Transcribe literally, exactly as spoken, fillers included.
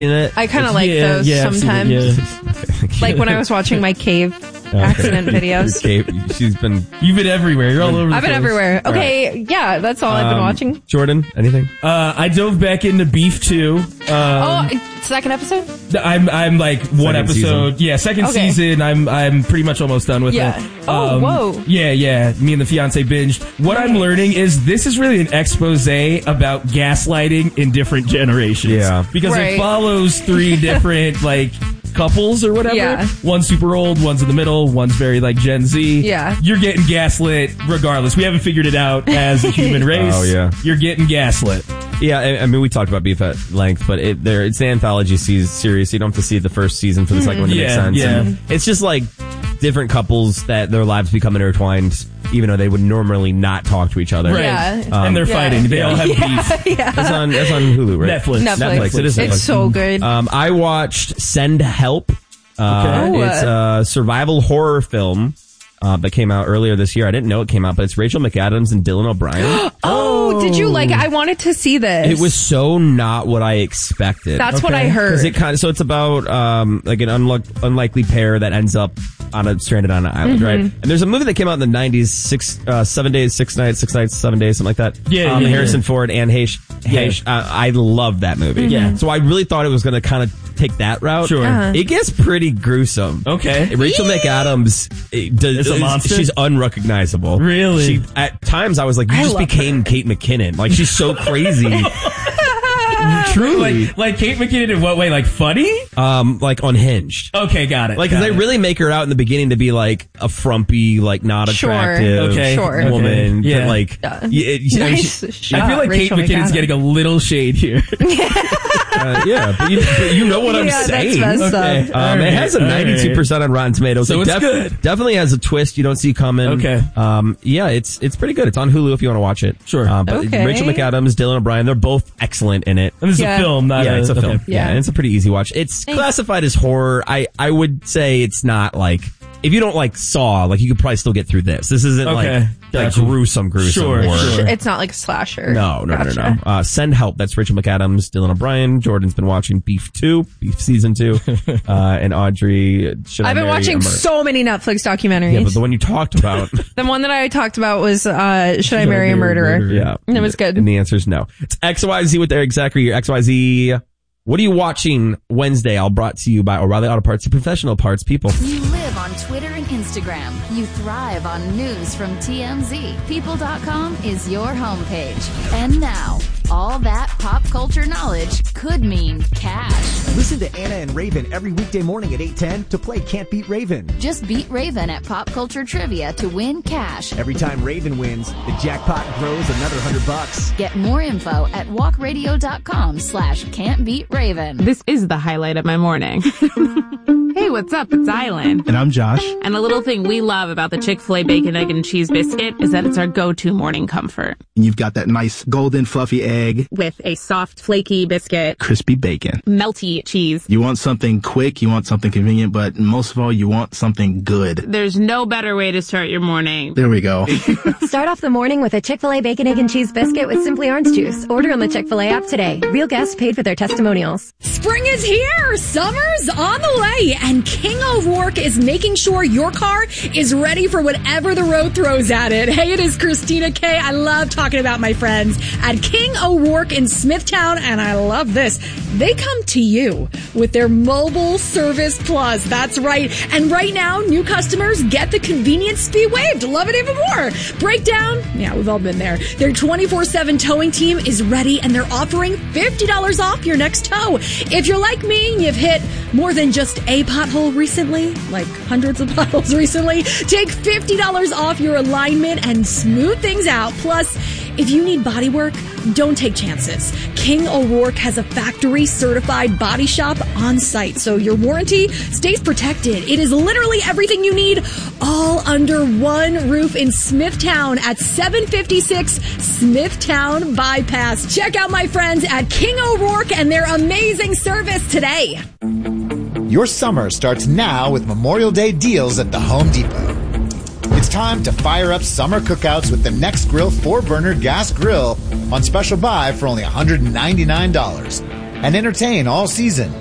in it. I kind of like yeah, those yeah, sometimes. Yeah. Like when I was watching my cave accident videos. Cave, she's been. You've been everywhere. You're all over the I've been place. everywhere. Okay, right. yeah, that's all I've been Um, watching. Jordan, anything? Uh, I dove back into Beef too. Um, Oh, second episode? I'm I'm like one Second episode. season. Yeah, second Okay. season. I'm I'm pretty much almost done with Yeah. it. Oh, whoa. Yeah, yeah. Me and the fiance binged. What I'm Nice. learning is this is really an expose about gaslighting in different generations. Yeah. Because Right. it follows three different like couples or whatever. Yeah. One's super old, one's in the middle, one's very like Gen Z. Yeah. You're getting gaslit regardless. We haven't figured it out as a human race. Oh, yeah. You're getting gaslit. Yeah, I, I mean, we talked about Beef at length, but it, there, it's an anthology se- series, so you don't have to see the first season for the second one to make Yeah, sense. yeah. And it's just like different couples that their lives become intertwined, even though they would normally not talk to each other. Right. Yeah. Um, and they're yeah. fighting. They Yeah. all have beef. Yeah. That's on, that's on Hulu, right? Netflix. Netflix. It is It's Netflix. so good. Um, I watched Send Help. Uh, Okay. It's a survival horror film uh, that came out earlier this year. I didn't know it came out, but it's Rachel McAdams and Dylan O'Brien. Oh, did you like it? I wanted to see this. It was so not what I expected. That's what Okay. I heard. 'Cause it kind of, so it's about um, like an unluck, unlikely pair that ends up on a stranded on an island, Mm-hmm. right? And there's a movie that came out in the nineties, six, uh, seven days, six nights, six nights, seven days, something like that. Yeah, um, yeah, Harrison yeah. Ford and Hayes. Hayes uh, I love that movie. Yeah. So I really thought it was going to kind of take that route. Sure. Uh-huh. It gets pretty gruesome. Okay. Rachel McAdams it does, Is a monster? She's unrecognizable. Really? She, at times I was like, you I just love became Kate McKinnon. Like she's so crazy. Truly. Like, like Kate McKinnon in what way? Like funny? um, like unhinged. Okay, got it. Like, got they it. really make her out in the beginning to be like a frumpy, like not Sure. attractive Okay. Sure. woman. Okay. Yeah. That, like, Yeah. y- it- I mean, Nice she- shot, I feel like Rachel Kate McKinnon's McAdams. getting a little shade here. uh, yeah, but you, but you know what I'm Yeah, that's saying. messed Okay. up. Um, All it right, has a all right. ninety-two percent on Rotten Tomatoes. So It it's good. Definitely has a twist you don't see coming. Okay. Um, yeah, it's it's pretty good. It's on Hulu if you want to watch it. Sure. Uh, but Okay. Rachel McAdams, Dylan O'Brien, they're both excellent in it. And this is Yeah. a film, not yeah, a, it's a okay. film. Yeah. Yeah. and it's a pretty easy watch. It's Thanks. classified as horror. I, I would say it's not like, if you don't like Saw, like you could probably still get through this. This isn't Okay. like, like Gotcha. gruesome, gruesome Sure, horror. sure. It's not like a slasher. No, no, Gotcha. no, no, no. Uh, Send Help. That's Rachel McAdams, Dylan O'Brien. Jordan's been watching Beef two, Beef Season two. uh, and Audrey, Should I I've been Marry watching a Murder? so many Netflix documentaries. Yeah, but the one you talked about. The one that I talked about was uh, Should I Marry a Murderer? yeah. And it was good. And the answer is no. It's X Y Z with Eric Zachary. Your X Y Z. What are you watching Wednesday? All brought to you by O'Reilly Auto Parts, the professional parts people. You live on Twitter and Instagram. You thrive on news from T M Z. People dot com is your homepage. And now, all that pop culture knowledge could mean cash. Listen to Anna and Raven every weekday morning at eight ten to play Can't Beat Raven. Just beat Raven at Pop Culture Trivia to win cash. Every time Raven wins, the jackpot grows another hundred bucks. Get more info at walkradio.com slash can't beat Raven. This is the highlight of my morning. Hey, what's up? It's Island. And I'm Josh. And a little thing we love about the Chick-fil-A Bacon, Egg, and Cheese Biscuit is that it's our go-to morning comfort. And you've got that nice golden fluffy egg, With a soft, flaky biscuit, crispy bacon. melty cheese. You want something quick, you want something convenient, but most of all, you want something good. There's no better way to start your morning. There we go. Start off the morning with a Chick-fil-A Bacon, Egg, and Cheese Biscuit with Simply Orange Juice. Order on the Chick-fil-A app today. Real guests paid for their testimonials. Spring is here! Summer's on the way! And King O'Rourke is making sure your car is ready for whatever the road throws at it. Hey, it is Christina K. I love talking about my friends at King O'Rourke in Smithtown, and I love this. They come to you with their Mobile Service Plus. That's right. And right now, new customers get the convenience fee waived. Love it even more. Breakdown? Yeah, we've all been there. Their twenty-four seven towing team is ready, and they're offering fifty dollars off your next tow. If you're like me and you've hit more than just a pothole recently, like hundreds of potholes recently, take fifty dollars off your alignment and smooth things out. Plus, if you need body work, don't take chances. King O'Rourke has a factory certified body shop on site, so your warranty stays protected. It is literally everything you need, all under one roof in Smithtown at seven fifty-six Smithtown Bypass. Check out my friends at King O'Rourke and their amazing service today. Your summer starts now with Memorial Day deals at the Home Depot. It's time to fire up summer cookouts with the Nextgrill four burner gas grill on special buy for only one hundred ninety-nine dollars. and entertain all season.